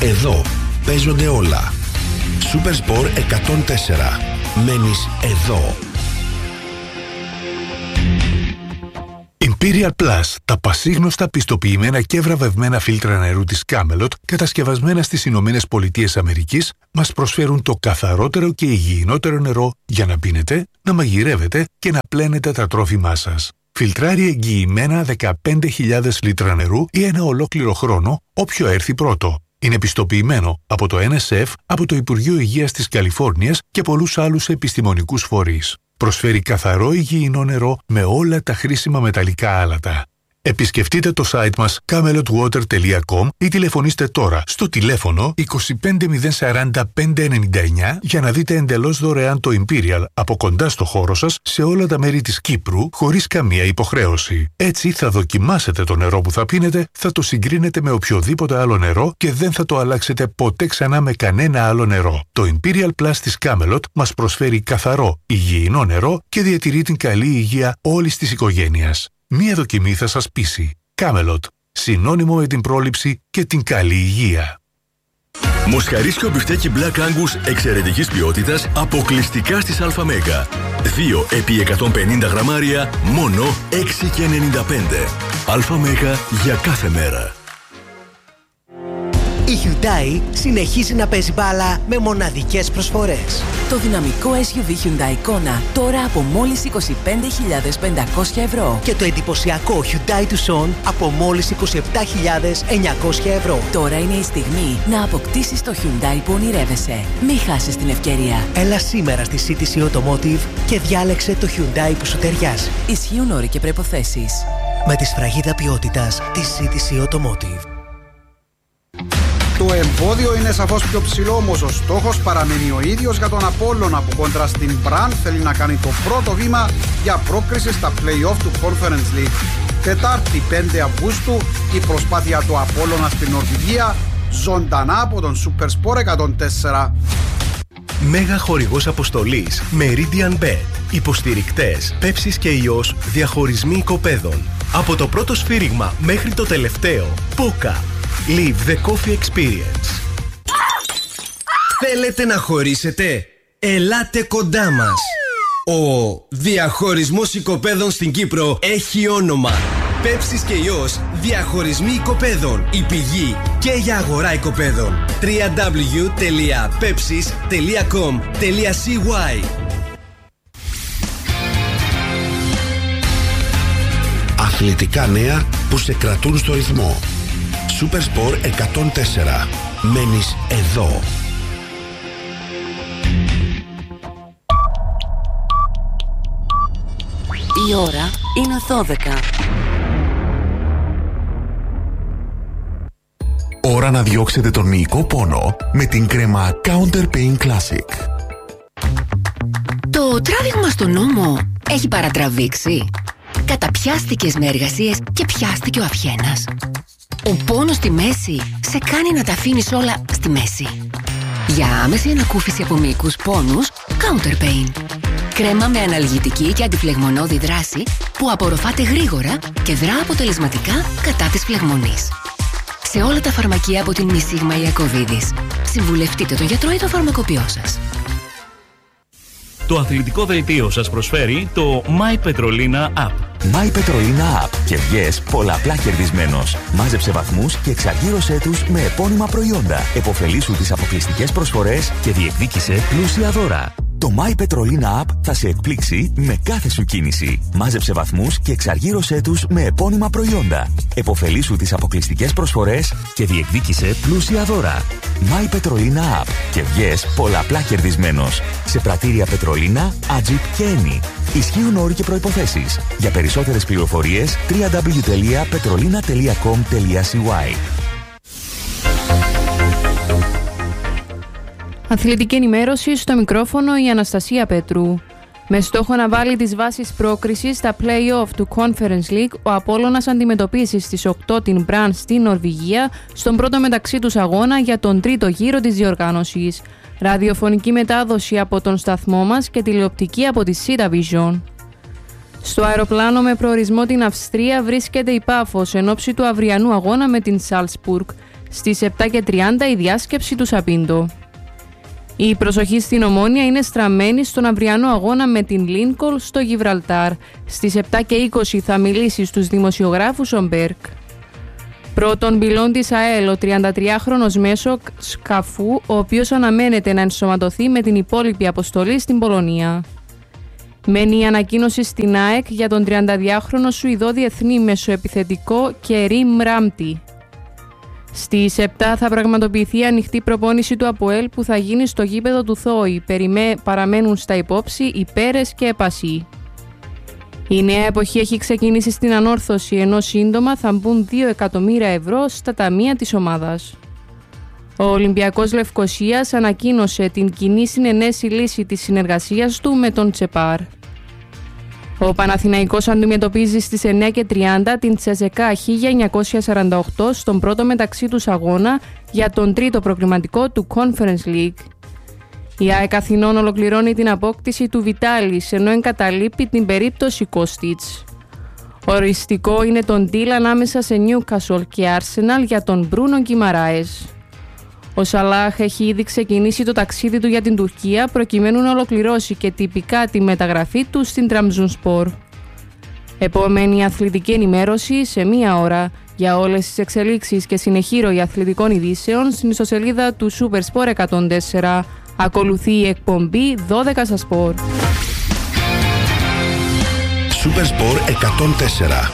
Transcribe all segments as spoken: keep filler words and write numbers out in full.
Εδώ παίζονται όλα. Supersport εκατόν τέσσερα. Μένεις εδώ. Imperial Plus, τα πασίγνωστα πιστοποιημένα και βραβευμένα φίλτρα νερού της Camelot, κατασκευασμένα στις Ηνωμένες Πολιτείες Αμερικής, μας προσφέρουν το καθαρότερο και υγιεινότερο νερό για να πίνετε, να μαγειρεύετε και να πλένετε τα τρόφιμά σας. Φιλτράρει εγγυημένα δεκαπέντε χιλιάδες λίτρα νερού ή ένα ολόκληρο χρόνο, όποιο έρθει πρώτο. Είναι πιστοποιημένο από το N S F, από το Υπουργείο Υγείας της Καλιφόρνιας και πολλούς άλλους επιστημονικούς φορείς. Προσφέρει καθαρό υγιεινό νερό με όλα τα χρήσιμα μεταλλικά άλατα. Επισκεφτείτε το site μας camelot water τελεία com ή τηλεφωνήστε τώρα στο τηλέφωνο είκοσι πέντε μηδέν σαράντα πέντε ενενήντα εννιά για να δείτε εντελώς δωρεάν το Imperial από κοντά στο χώρο σας σε όλα τα μέρη της Κύπρου χωρίς καμία υποχρέωση. Έτσι θα δοκιμάσετε το νερό που θα πίνετε, θα το συγκρίνετε με οποιοδήποτε άλλο νερό και δεν θα το αλλάξετε ποτέ ξανά με κανένα άλλο νερό. Το Imperial Plus της Camelot μας προσφέρει καθαρό, υγιεινό νερό και διατηρεί την καλή υγεία όλης της οικογένειας. Μία δοκιμή θα σας πείσει. Camelot. Συνώνυμο με την πρόληψη και την καλή υγεία. Μοσχαρίσιο μπιφτέκι Black Angus εξαιρετικής ποιότητας αποκλειστικά στις ΑΜΕΓΑ. δύο επί εκατόν πενήντα γραμμάρια, μόνο έξι και ενενήντα πέντε. ΑΜΕΓΑ για κάθε μέρα. Η Hyundai συνεχίζει να παίζει μπάλα με μοναδικές προσφορές. Το δυναμικό ες γιου βι Hyundai Kona τώρα από μόλις είκοσι πέντε χιλιάδες πεντακόσια ευρώ. Και το εντυπωσιακό Hyundai Tucson από μόλις είκοσι επτά χιλιάδες εννιακόσια ευρώ. Τώρα είναι η στιγμή να αποκτήσεις το Hyundai που ονειρεύεσαι. Μην χάσεις την ευκαιρία. Έλα σήμερα στη σι τι σι Automotive και διάλεξε το Hyundai που σου ταιριάζει. Ισχύουν όροι και προϋποθέσεις. Με τη σφραγίδα ποιότητας της σι τι σι Automotive. Το εμπόδιο είναι σαφώς πιο ψηλό, όμως ο στόχος παραμένει ο ίδιος για τον Απόλλωνα που κόντρα στην Μπραν θέλει να κάνει το πρώτο βήμα για πρόκριση στα play-off του Conference League. Τετάρτη πέντε Αυγούστου η προσπάθεια του Απόλλωνα στην Νορβηγία, ζωντανά από τον Supersport εκατόν τέσσερα. Μέγα χορηγός αποστολής Meridian Bet. Υποστηρικτές Πέψης και Ιός, διαχωρισμοί οικοπαίδων. Από το πρώτο σφύριγμα μέχρι το τελευταίο. Πόκα. Live the coffee experience. Θέλετε να χωρίσετε? Ελάτε κοντά μας. Ο διαχωρισμός οικοπαίδων στην Κύπρο έχει όνομα. Πέψης και Ιός, διαχωρισμοί οικοπαίδων. Η πηγή και για αγορά οικοπαίδων. double-u double-u double-u τελεία pepsis τελεία com τελεία c y. Αθλητικά νέα που σε κρατούν στο ρυθμό. Supersport εκατόν τέσσερα. Μένεις εδώ. Η ώρα είναι δώδεκα. Ώρα να διώξετε τον μυϊκό πόνο με την κρέμα Counter Pain Classic. Το τράβηγμα στον ώμο έχει παρατραβήξει. Καταπιάστηκες με εργασίες και πιάστηκε ο αυχένας. Ο πόνος στη μέση σε κάνει να τα αφήνεις όλα στη μέση. Για άμεση ανακούφιση από μυϊκούς πόνους, Counter Pain. Κρέμα με αναλγητική και αντιφλεγμονώδη δράση που απορροφάται γρήγορα και δρά αποτελεσματικά κατά της φλεγμονής. Σε όλα τα φαρμακεία από την Μισίγμα Ιακωβίδης. Συμβουλευτείτε τον γιατρό ή το φαρμακοποιό σας. Το αθλητικό δελτίο σας προσφέρει το My Petrolina App. My Petrolina App και βγες πολλαπλά κερδισμένος. Μάζεψε βαθμούς και εξαργύρωσέ τους με επώνυμα προϊόντα. Εποφελήσου τις αποκλειστικές προσφορές και διεκδίκησε πλούσια δώρα. Το My Petrolina App θα σε εκπλήξει με κάθε σου κίνηση. Μάζεψε βαθμούς και εξαργύρωσέ τους με επώνυμα προϊόντα. Εποφελήσου τις αποκλειστικές προσφορές και διεκδίκησε πλούσια δώρα. My Petrolina App και βγες πολλαπλά κερδισμένος. Σε πρατήρια Πετρολίνα, Ατζιπ και Eni. Ισχύουν όροι και προϋποθέσεις. Για περισσότερες πληροφορίες double-u double-u double-u τελεία petrolina τελεία com τελεία c y. Αθλητική ενημέρωση στο μικρόφωνο η Αναστασία Πέτρου. Με στόχο να βάλει τις βάσεις πρόκρισης στα play-off του Conference League, ο Απόλλωνας αντιμετωπίσει στις οκτώ την Μπραν στην Νορβηγία στον πρώτο μεταξύ τους αγώνα για τον τρίτο γύρο της διοργάνωσης. Ραδιοφωνική μετάδοση από τον σταθμό μας και τηλεοπτική από τη Sita Vision. Στο αεροπλάνο με προορισμό την Αυστρία βρίσκεται η Πάφος εν ώψη του αυριανού αγώνα με την Salzburg. Στις επτά και τριάντα η διάσκεψη του Σαπίντο. Η προσοχή στην Ομόνοια είναι στραμμένη στον αυριανό αγώνα με την Λίνκολν στο Γιβραλτάρ. Στις επτά και είκοσι θα μιλήσει στους δημοσιογράφους ο Μπέρκ. Πρώτον πυλών της ΑΕΛ, ο τριαντατριάχρονος μέσο Σκαφού, ο οποίος αναμένεται να ενσωματωθεί με την υπόλοιπη αποστολή στην Πολωνία. Μένει η ανακοίνωση στην ΑΕΚ για τον τριανταδυάχρονο Σουηδό διεθνή μεσοεπιθετικό Κερίμ Ράμτι. Στις επτά θα πραγματοποιηθεί η ανοιχτή προπόνηση του ΑΠΟΕΛ που θα γίνει στο γήπεδο του Θόη. Περιμέ, παραμένουν στα υπόψη οι Πέρες και Επασί. Η νέα εποχή έχει ξεκινήσει στην ανόρθωση, ενώ σύντομα θα μπουν δύο εκατομμύρια ευρώ στα ταμεία της ομάδας. Ο Ολυμπιακός Λευκοσίας ανακοίνωσε την κοινή συνενέση λύση της συνεργασίας του με τον Τσεπάρ. Ο Παναθηναϊκός αντιμετωπίζει στις εννιά και τριάντα την Τσεζεκά χίλια εννιακόσια σαράντα οκτώ στον πρώτο μεταξύ τους αγώνα για τον τρίτο προκριματικό του Conference League. Η ΑΕΚ Αθηνών ολοκληρώνει την απόκτηση του Βιτάλης, ενώ εγκαταλείπει την περίπτωση Κόστιτς. Οριστικό είναι τον deal ανάμεσα σε Newcastle και Arsenal για τον Μπρούνο Γκιμαράες. Ο Σαλάχ έχει ήδη ξεκινήσει το ταξίδι του για την Τουρκία προκειμένου να ολοκληρώσει και τυπικά τη μεταγραφή του στην Τραμζουνспor. Επόμενη αθλητική ενημέρωση σε μία ώρα. Για όλες τις εξελίξεις και συνεχή ροή αθλητικών ειδήσεων στην ιστοσελίδα του Supersport εκατόν τέσσερα. Ακολουθεί η εκπομπή δώδεκα στα σπορ. Supersport εκατόν τέσσερα.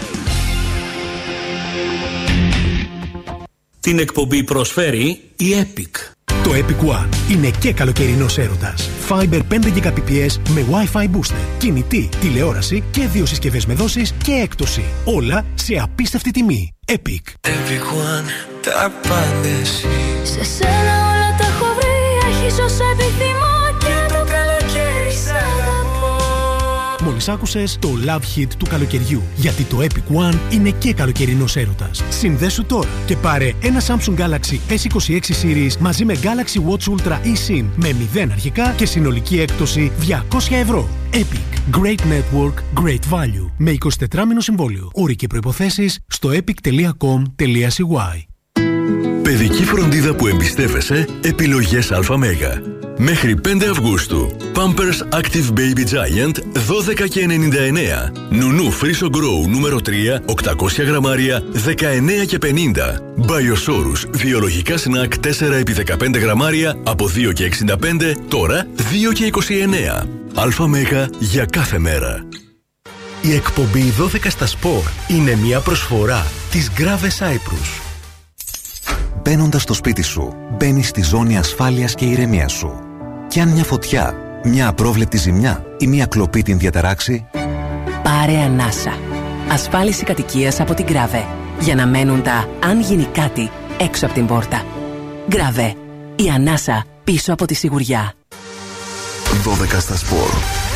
Την εκπομπή προσφέρει η Epic. Το Epic One είναι και καλοκαιρινός έρωτας. Fiber πέντε Gbps με Wi-Fi booster, κινητή, τηλεόραση και δύο συσκευές με δόσεις και έκπτωση. Όλα σε απίστευτη τιμή. Epic. Epic One, τα πάντα εσύ. Σε σένα όλα τα έχω βρει, έχεις όσα επιθυμώ και το καλοκαίρι σ' αγαπώ. Μόλις άκουσες το Love Hit του καλοκαιριού, γιατί το Epic One είναι και καλοκαιρινός έρωτας. Συνδέσου τώρα και πάρε ένα Samsung Galaxy ες είκοσι έξι Series μαζί με Galaxy Watch Ultra eSIM με μηδέν αρχικά και συνολική έκπτωση διακόσια ευρώ. Epic. Great Network, Great Value. Με εικοσιτετράμηνο συμβόλαιο. Όροι και προϋποθέσεις στο epic τελεία com τελεία c y. Παιδική φροντίδα που εμπιστεύεσαι, επιλογές ΑΜΕΓΑ. Μέχρι πέντε Αυγούστου. Pampers Active Baby Giant δώδεκα και ενενήντα εννέα. Νουνού Friso Grow νούμερο τρία, οκτακόσια γραμμάρια, δεκαεννέα και πενήντα. Biosaurus βιολογικά σνακ τέσσερα επί δεκαπέντε γραμμάρια από δύο και εξήντα πέντε, τώρα δύο και είκοσι εννέα. ΑΜΕΓΑ για κάθε μέρα. Η εκπομπή δώδεκα στα σπορ είναι μια προσφορά της Grave Cyprus. Μπαίνοντας στο σπίτι σου, μπαίνεις στη ζώνη ασφάλειας και ηρεμίας σου. Κι αν μια φωτιά, μια απρόβλεπτη ζημιά ή μια κλοπή την διαταράξει, πάρε ανάσα. Ασφάλιση κατοικίας από την Grave. Για να μένουν τα «αν γίνει κάτι» έξω από την πόρτα. Grave. Η ανάσα πίσω από τη σιγουριά. δώδεκα στα σπορ.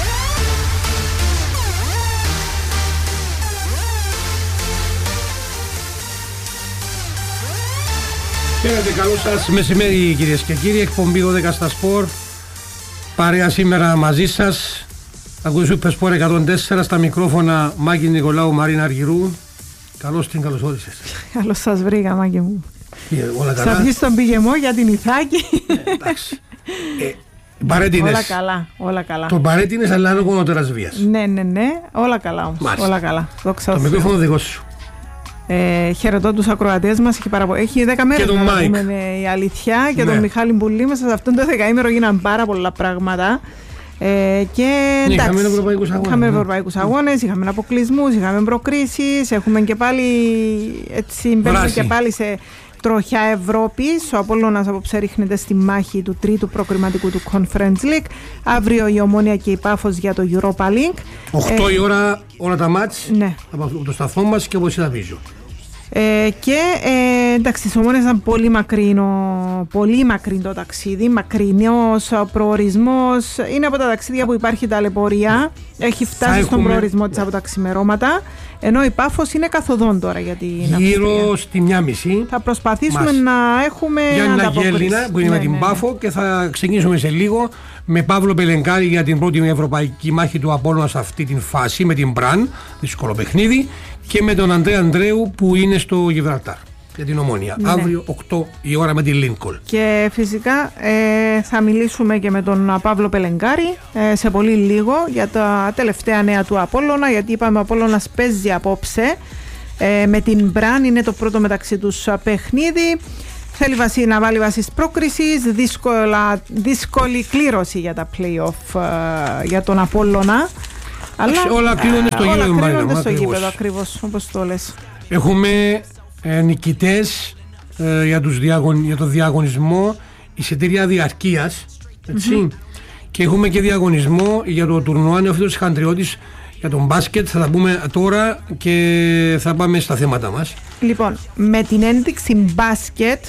Χαίρετε, καλό σας μεσημέρι κυρίες και κύριοι. Εκπομπή δώδεκα στα σπορ. Παρέα σήμερα μαζί σας. Ακούει Supersport εκατόν τέσσερα, στα μικρόφωνα Μάκη Νικολάου, Μαρίνα Αργυρού. Καλώς την καλωσόρισες. Καλώς σας βρήκα, Μάκη μου. Yeah, όλα καλά. Θα βγεις στον πηγεμό για την Ιθάκη. Ε, εντάξει. ε, Παρέτεινες. Όλα καλά, όλα καλά. Το παρέτεινες, αλλά είναι κονότερας βίας. Ναι, ναι, ναι. Όλα καλά όμως. Μάλιστα. Όλα καλά. Το μικρόφωνο δικό σου. Ε, χαιρετώ τους ακροατές μας. Έχει, παραπο... έχει δέκα μέρες να πούμε η αλήθεια. Και ναι. Τον Μιχάλη Μπουλή μέσα σε αυτόν το δεκαήμερο γίναν πάρα πολλά πράγματα. Ε, και ναι, είχαμε ευρωπαϊκούς αγώνες. Είχαμε ευρωπαϊκούς αγώνες, είχαμε αποκλεισμούς, είχαμε προκρίσεις. Έχουμε και πάλι έτσι μπαίνουμε και πάλι σε τροχιά Ευρώπης. Ο Απόλλωνας απόψε ρίχνεται στη μάχη του τρίτου προκριματικού του Conference League. Αύριο η Ομόνοια και η Πάφος για το Europa League. οκτώ ε, η ώρα όλα τα μάτς, ναι. Από το σταθμό μας και όπως είδα πίσω. Ε, και ε, εντάξει, της Ομόνοιας ήταν πολύ μακρινό, πολύ μακρινό το ταξίδι, μακρινός προορισμός. Είναι από τα ταξίδια που υπάρχει ταλαιπωρία. Έχει φτάσει έχουμε... στον προορισμό της από τα ξημερώματα. Ενώ η Πάφος είναι καθοδόν τώρα για την γύρω Αυστρία. Στη μία μισή. Θα προσπαθήσουμε μας. να έχουμε Γιάννα Γέλινα που είναι ναι, με την ναι, Πάφο ναι. Και θα ξεκινήσουμε σε λίγο με Παύλο Πελενκάρη για την πρώτη ευρωπαϊκή μάχη του Απόλλωνα σε αυτή την φάση με την Μπραν, δύσκολο παιχνίδι, και με τον Αντρέα Ανδρέου που είναι στο Γιβραλτάρ. για την Ομόνια. Ναι. Αύριο οκτώ η ώρα με την Λίνκολ. Και φυσικά ε, θα μιλήσουμε και με τον Παύλο Πελεγκάρη ε, σε πολύ λίγο για τα τελευταία νέα του Απόλλωνα, γιατί είπαμε ο Απόλλωνας παίζει απόψε ε, με την Μπραν, είναι το πρώτο μεταξύ τους παιχνίδι. Θέλει βασί, να βάλει βάσεις πρόκρισης, δύσκολα, δύσκολη κλήρωση για τα play-off ε, για τον Απόλλωνα. Αλλά όλα κρίνονται στο γήπεδο. Όλα κρίνονται στο γήπεδο, ακριβώς, όπως το λες. Έχουμε ε, νικητές ε, για, τους διαγων, για το διαγωνισμό εισιτήρια διαρκείας, έτσι. Mm-hmm. Και έχουμε και διαγωνισμό για το τουρνουά Νεοφύτος Χαντριώτης για τον μπάσκετ. Θα τα πούμε τώρα και θα πάμε στα θέματα μας. Λοιπόν, με την ένδειξη μπάσκετ,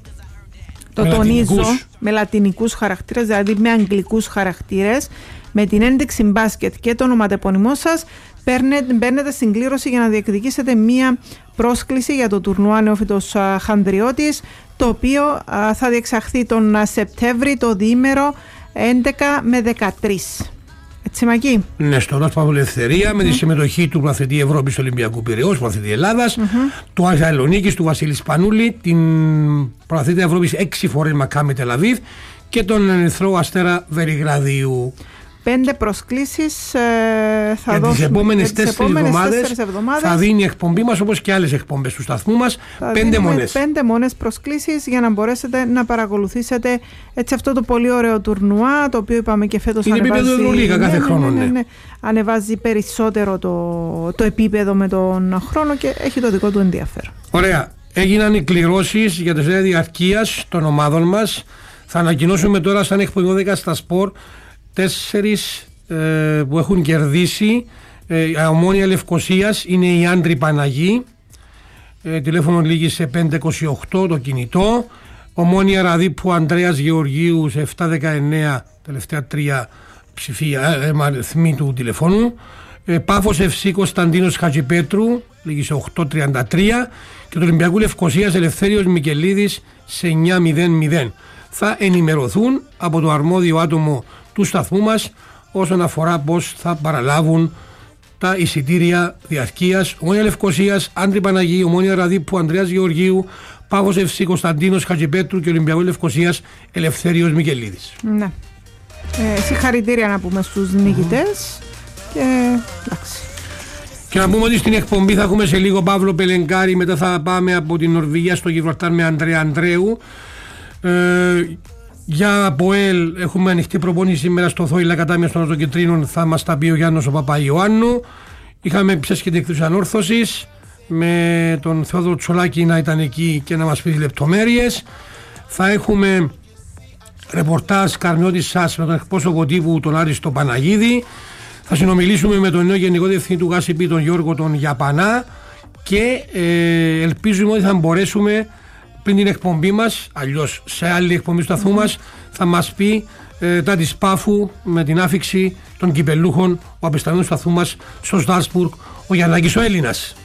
το με τονίζω, λατινικούς. με λατινικούς χαρακτήρες, δηλαδή με αγγλικούς χαρακτήρες, με την ένδειξη μπάσκετ και το ονοματεπώνυμό σας, μπαίνετε στην κλήρωση για να διεκδικήσετε μία πρόσκληση για το τουρνουά Νεόφυτος Χανδριώτης, το οποίο θα διεξαχθεί τον Σεπτέμβρη, το διήμερο έντεκα με δεκατρείς. Έτσι, Μακή. Ναι, στο Ρος Παυλελευθερία, mm-hmm. με τη συμμετοχή του πρωταθλητή Ευρώπης Ολυμπιακού Πειραιώς, πρωταθλητή Ελλάδας, mm-hmm. του Αζαλονίκης, του Βασίλη Σπανούλη, την πρωταθλητή Ευρώπης έξι φορές Μακάμι Τελαβίβ και τον Ερυθρό Αστέρα Βεριγραδίου. Πέντε προσκλήσεις ε, θα για δώσουμε τις επόμενες τέσσερις εβδομάδες θα δίνει η εκπομπή μας, όπως και άλλες εκπομπές του σταθμού μας, θα πέντε μόνες. Πέντε μόνες προσκλήσεις για να μπορέσετε να παρακολουθήσετε έτσι αυτό το πολύ ωραίο τουρνουά, το οποίο είπαμε και φέτος είναι ανεβάζει, επίπεδο Ευρωλίγα κάθε ναι, χρόνο. Ναι, ναι, ναι. ναι. Ανεβάζει περισσότερο το, το επίπεδο με τον χρόνο και έχει το δικό του ενδιαφέρον. Ωραία. Έγιναν οι κληρώσεις για τη σειρά διαρκείας των ομάδων μας. Θα ανακοινώσουμε τώρα σαν εκπομπή δέκα στα σπορ τέσσερις ε, που έχουν κερδίσει. ε, Ομόνια Λευκωσίας είναι η Άντρη Παναγή, ε, τηλέφωνο λήγει σε πέντε είκοσι οκτώ το κινητό. Ομόνια Ραδίπου Ανδρέας Γεωργίου σε επτά δεκαεννέα, τελευταία τρία ψηφία ε, αριθμοί του τηλεφώνου. ε, Πάφος Ευσύ Κωνσταντίνος Χατζηπέτρου λήγει σε οκτώ τριάντα τρία και του Ολυμπιακού Λευκωσίας Ελευθέριος Μικελίδης σε εννιά μηδέν μηδέν. Θα ενημερωθούν από το αρμόδιο άτομο του σταθμού μας όσον αφορά πώς θα παραλάβουν τα εισιτήρια διαρκείας. Ομόνια Λευκωσίας, Άντρη Παναγή, Ομόνια Ραδίπου Ανδρέας Γεωργίου, Πάφος Ευσύ Κωνσταντίνος Χατζηπέτρου και Ολυμπιακού Λευκωσίας Ελευθέριος Μικελίδης. Ναι. Ε, συγχαρητήρια να πούμε στους νικητές και εντάξει. Και να πούμε ότι στην εκπομπή θα έχουμε σε λίγο Παύλο Πελεγκάρη, μετά θα πάμε από την Νορβηγία στο Γιβραλτάρ με Ανδρέα Ανδρέου. Ε, για ΑΠΟΕΛ έχουμε ανοιχτή προπόνηση σήμερα στο Θόηλα Κατάμιας των Ορτοκεντρίνων, θα μας τα πει ο Γιάννος ο Παπαϊωάννου. Είχαμε ψέσχετη εκδήλωση ανόρθωσης με τον Θεόδωρο Τσολάκη να ήταν εκεί και να μας πει λεπτομέρειες. Θα έχουμε ρεπορτάζ Καρμιώτης σας με τον εκπρόσωπο τύπου τον Άριστο Παναγίδη. Θα συνομιλήσουμε με τον νέο Γενικό Διευθυντή του ΓΑΣΥΠΗ τον Γιώργο τον Γιαπανά και ε, ελπίζουμε ότι θα μπορέσουμε πριν την εκπομπή μας, αλλιώς σε άλλη εκπομπή του σταθμού μας, θα μας πει ε, τα της Πάφου με την άφιξη των κυπελούχων, ο απεσταλμένος του σταθμού μας στο Στρασβούργο, ο Γιαννάκης ο Έλληνας.